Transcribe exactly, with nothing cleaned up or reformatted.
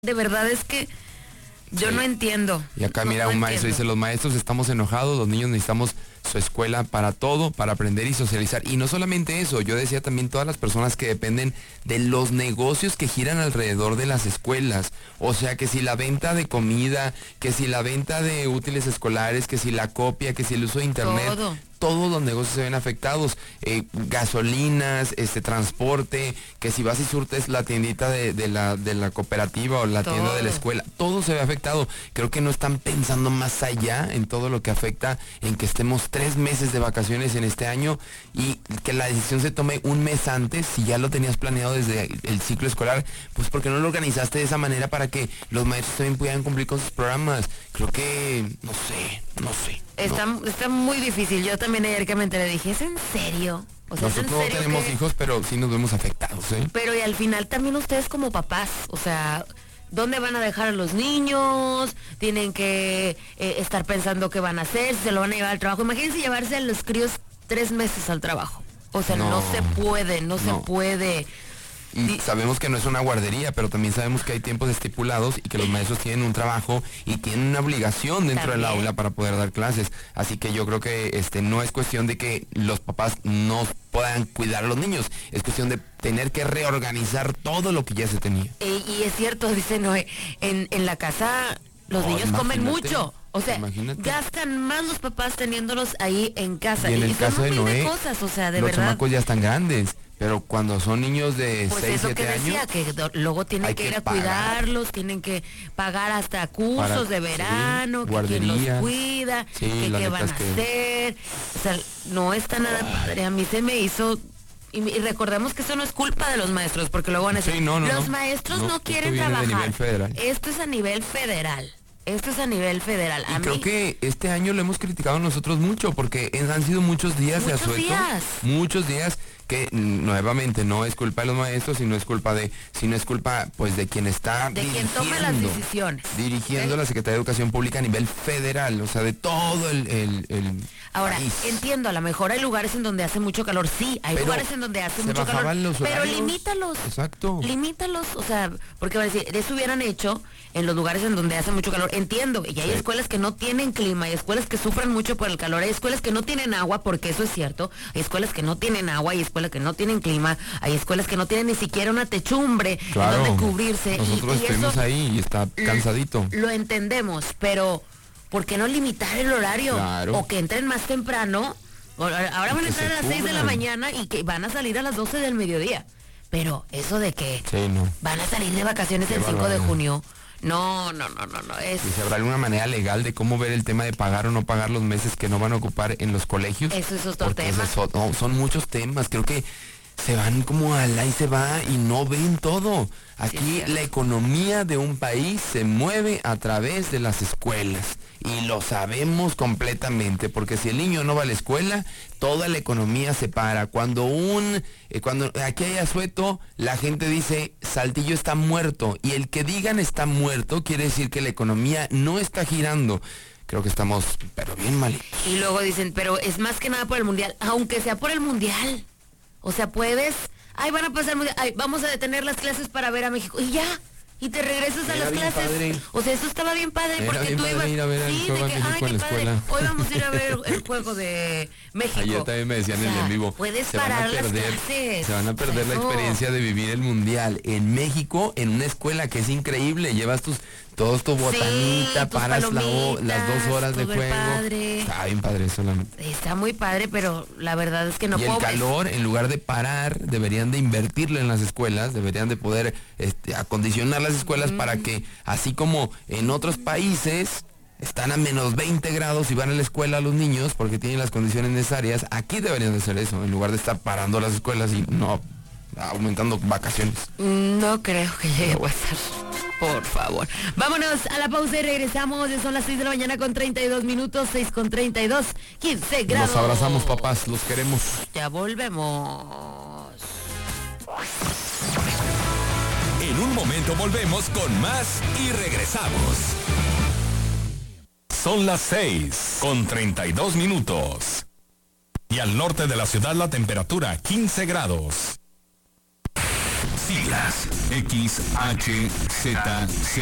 De verdad es que yo sí. no entiendo. Y acá no, mira, no un maestro entiendo. dice, los maestros estamos enojados, los niños necesitamos su escuela para todo, para aprender y socializar. Y no solamente eso, yo decía también todas las personas que dependen de los negocios que giran alrededor de las escuelas. O sea, que si la venta de comida, que si la venta de útiles escolares, que si la copia, que si el uso de internet. Todo. Todos los negocios se ven afectados, eh, gasolinas, este transporte, que si vas y surtes la tiendita de, de, la, de la cooperativa o la todo. tienda de la escuela, todo se ve afectado. Creo que no están pensando más allá en todo lo que afecta en que estemos tres meses de vacaciones en este año y que la decisión se tome un mes antes, si ya lo tenías planeado desde el ciclo escolar, pues porque no lo organizaste de esa manera para que los maestros también pudieran cumplir con sus programas. Creo que, no sé, no sé. Está, no. está muy difícil. Yo también ayer que me enteré dije, ¿es en serio? O sea, nosotros ¿es en serio no tenemos que... hijos, pero sí nos vemos afectados, ¿eh? Pero y al final también ustedes como papás, o sea, ¿dónde van a dejar a los niños? Tienen que eh, estar pensando qué van a hacer, si se lo van a llevar al trabajo. Imagínense llevarse a los críos tres meses al trabajo. O sea, no, no se puede, no, no se puede. Y sabemos que no es una guardería, pero también sabemos que hay tiempos estipulados y que los maestros tienen un trabajo y tienen una obligación dentro también. del aula para poder dar clases. Así que yo creo que este no es cuestión de que los papás no puedan cuidar a los niños, es cuestión de tener que reorganizar todo lo que ya se tenía. E, y es cierto, dice Noé, en, en la casa los oh, niños comen mucho. O sea, imagínate. Gastan más los papás teniéndolos ahí en casa. Y en el y caso de Noé, cosas, o sea, de los verdad. chamacos ya están grandes. Pero cuando son niños de pues seis, eso siete que decía, años, que do, luego tienen que, que ir a pagar. cuidarlos, tienen que pagar hasta cursos Para, de verano, sí, que quien los cuida, sí, que qué van a que... hacer. O sea, no está nada Ay. padre. A mí se me hizo... Y, y recordemos que eso no es culpa de los maestros, porque luego van a decir, sí, no, no, los no. maestros no, no quieren esto trabajar. De nivel federal. Esto es a nivel federal. Esto es a nivel federal. Y a creo mí, que este año lo hemos criticado nosotros mucho, porque han sido muchos días muchos de asueto. Días. Muchos días que nuevamente no es culpa de los maestros, sino es culpa de, sino es culpa pues de quien está de quien toma las decisiones. Dirigiendo ¿sí? la Secretaría de Educación Pública a nivel federal, o sea, de todo el, el, el Ahora, país. Entiendo, a lo mejor hay lugares en donde hace mucho calor, sí, hay pero lugares en donde hace mucho calor, los pero limítalos. Exacto. Limítalos, o sea, porque va a decir, eso hubieran hecho en los lugares en donde hace mucho calor, entiendo, y hay sí. escuelas que no tienen clima, hay escuelas que sufren mucho por el calor, hay escuelas que no tienen agua, porque eso es cierto, hay escuelas que no tienen agua, hay escuelas que no tienen clima, hay escuelas que no tienen ni siquiera una techumbre claro, en donde cubrirse. Nosotros y, y estuvimos eso, ahí y está cansadito. Lo entendemos, pero ¿por qué no limitar el horario? Claro. O que entren más temprano. Ahora van a entrar a las seis de la mañana y que van a salir a las doce del mediodía. Pero eso de que sí, no. van a salir de vacaciones qué el cinco de junio. No, no, no, no, no. Es... ¿Y se habrá alguna manera legal de cómo ver el tema de pagar o no pagar los meses que no van a ocupar en los colegios? Eso es otro Porque tema. Es, no, son muchos temas. Creo que se van como al ahí se va y no ven todo. Aquí sí, la economía de un país se mueve a través de las escuelas y lo sabemos completamente, porque si el niño no va a la escuela, toda la economía se para. Cuando un eh, cuando aquí hay asueto, la gente dice Saltillo está muerto, y el que digan está muerto quiere decir que la economía no está girando. Creo que estamos pero bien mal. Y luego dicen, pero es más que nada por el mundial, aunque sea por el mundial. O sea, puedes, ay, van a pasar, ay, vamos a detener las clases para ver a México. Y ya, y te regresas a Era las clases. Padre. O sea, eso estaba bien padre, Era porque bien tú padre ibas, ir a ver sí, el de que, ay, qué padre, hoy vamos a ir a ver el juego de México. Ayer también me decían o sea, en el en vivo, puedes se parar van a perder, las clases. Se van a perder eso. la experiencia de vivir el mundial en México, en una escuela que es increíble, llevas tus todos tu botanita, sí, paras la, las dos horas de juego. Padre. Está bien padre eso, la neta. Está muy padre, pero la verdad es que no y pobres. El calor, en lugar de parar, deberían de invertirlo en las escuelas, deberían de poder este, acondicionar las escuelas mm. para que, así como en otros países están a menos veinte grados y van a la escuela los niños porque tienen las condiciones necesarias, aquí deberían de hacer eso, en lugar de estar parando las escuelas y no aumentando vacaciones. No creo que llegue a pasar. Por favor. Vámonos a la pausa y regresamos. Son las seis de la mañana con treinta y dos minutos. seis con treinta y dos. quince grados. Los abrazamos, papás. Los queremos. Ya volvemos. En un momento volvemos con más y regresamos. Son las seis con treinta y dos minutos. Y al norte de la ciudad la temperatura quince grados. siglas X H Z C.